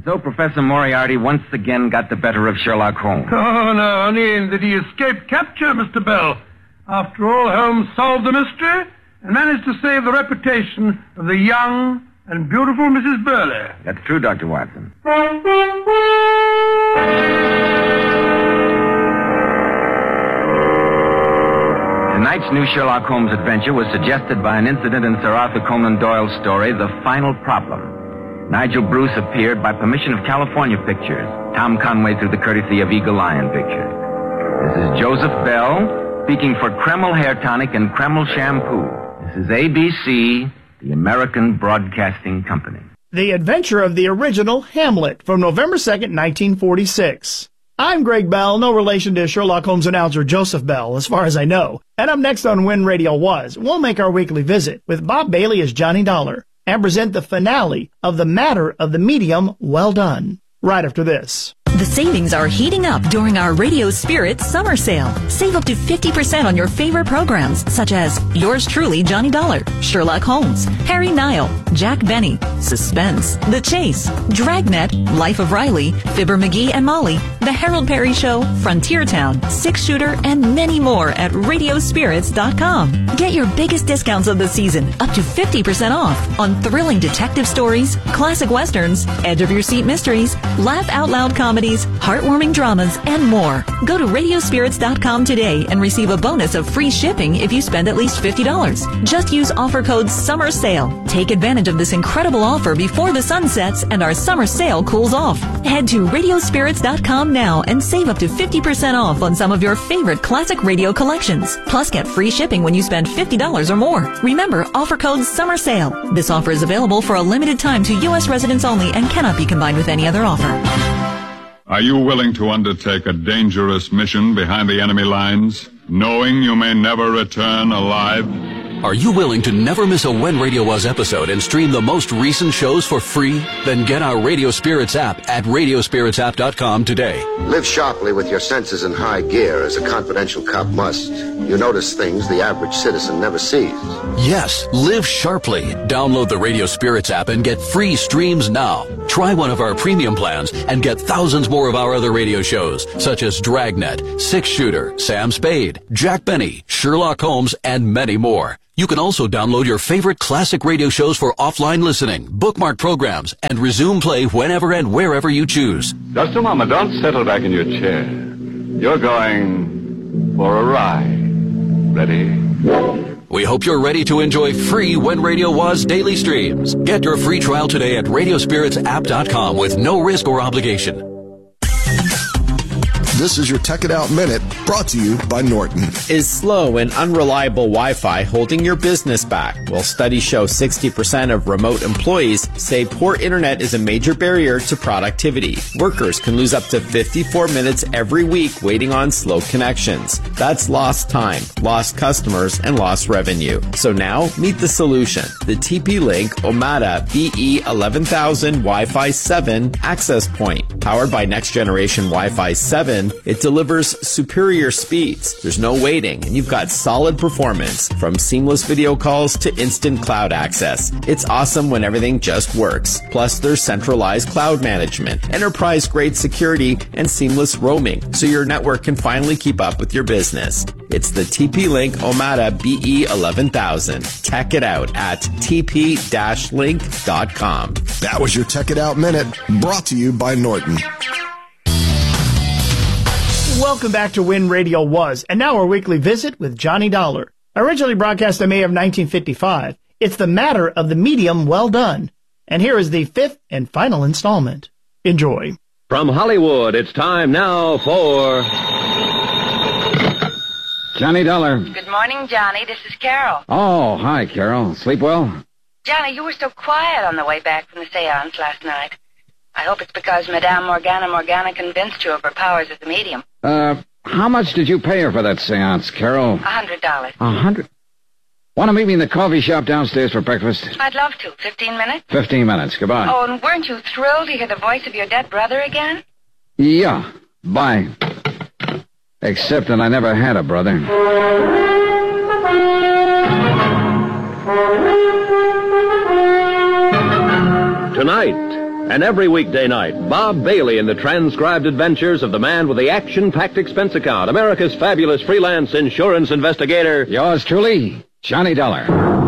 So Professor Moriarty once again got the better of Sherlock Holmes. Oh, no, only that he escaped capture, Mr. Bell. After all, Holmes solved the mystery and managed to save the reputation of the young and beautiful Mrs. Burley. That's true, Dr. Watson. Tonight's new Sherlock Holmes adventure was suggested by an incident in Sir Arthur Conan Doyle's story, The Final Problem. Nigel Bruce appeared by permission of California Pictures. Tom Conway through the courtesy of Eagle Lion Pictures. This is Joseph Bell speaking for Kreml Hair Tonic and Kreml Shampoo. This is ABC, the American Broadcasting Company. The Adventure of the Original Hamlet from November 2nd, 1946. I'm Greg Bell, no relation to Sherlock Holmes announcer Joseph Bell, as far as I know. And up next on When Radio Was, we'll make our weekly visit with Bob Bailey as Johnny Dollar and present the finale of The Matter of the Medium Well Done, right after this. The savings are heating up during our Radio Spirit summer sale. Save up to 50% on your favorite programs, such as yours truly, Johnny Dollar, Sherlock Holmes, Harry Nile, Jack Benny, Suspense, The Chase, Dragnet, Life of Riley, Fibber McGee and Molly, The Harold Perry Show, Frontier Town, Six Shooter, and many more at radiospirits.com. Get your biggest discounts of the season, up to 50% off on thrilling detective stories, classic westerns, edge-of-your-seat mysteries, laugh-out-loud comedy, heartwarming dramas, and more. Go to radiospirits.com today and receive a bonus of free shipping if you spend at least $50. Just use offer code SUMMERSALE. Take advantage of this incredible offer before the sun sets and our summer sale cools off. Head to radiospirits.com now and save up to 50% off on some of your favorite classic radio collections. Plus, get free shipping when you spend $50 or more. Remember, offer code SUMMERSALE. This offer is available for a limited time to U.S. residents only and cannot be combined with any other offer. Are you willing to undertake a dangerous mission behind the enemy lines, knowing you may never return alive? Are you willing to never miss a When Radio Was episode and stream the most recent shows for free? Then get our Radio Spirits app at radiospiritsapp.com today. Live sharply with your senses in high gear, as a confidential cop must. You notice things the average citizen never sees. Yes, live sharply. Download the Radio Spirits app and get free streams now. Try one of our premium plans and get thousands more of our other radio shows, such as Dragnet, Six Shooter, Sam Spade, Jack Benny, Sherlock Holmes, and many more. You can also download your favorite classic radio shows for offline listening, bookmark programs, and resume play whenever and wherever you choose. Just a moment. Don't settle back in your chair. You're going for a ride. Ready? We hope you're ready to enjoy free When Radio Was daily streams. Get your free trial today at radiospiritsapp.com with no risk or obligation. This is your Tech It Out Minute, brought to you by Norton. Is slow and unreliable Wi-Fi holding your business back? Well, studies show 60% of remote employees say poor internet is a major barrier to productivity. Workers can lose up to 54 minutes every week waiting on slow connections. That's lost time, lost customers, and lost revenue. So now, meet the solution. The TP-Link Omada BE11000 Wi-Fi 7 access point. Powered by next-generation Wi-Fi 7, it delivers superior speeds. There's no waiting, and you've got solid performance, from seamless video calls to instant cloud access. It's awesome when everything just works. Plus, there's centralized cloud management, enterprise-grade security, and seamless roaming, so your network can finally keep up with your business. It's the TP-Link Omada BE11000. Tech it out at tp-link.com. That was your Tech It Out Minute, brought to you by Norton. Welcome back to When Radio Was, and now our weekly visit with Johnny Dollar. Originally broadcast in May of 1955, it's The Matter of the Medium Well Done. And here is the fifth and final installment. Enjoy. From Hollywood, it's time now for Johnny Dollar. Good morning, Johnny. This is Carol. Oh, hi, Carol. Sleep well? Johnny, you were so quiet on the way back from the seance last night. I hope it's because Madame Morgana convinced you of her powers as a medium. How much did you pay her for that seance, Carol? $100. $100? Want to meet me in the coffee shop downstairs for breakfast? I'd love to. 15 minutes? 15 minutes. Goodbye. Oh, and weren't you thrilled to hear the voice of your dead brother again? Yeah. Bye. Except that I never had a brother. Tonight, And every weekday night, Bob Bailey in the transcribed adventures of the man with the action-packed expense account, America's fabulous freelance insurance investigator. Yours truly, Johnny Dollar.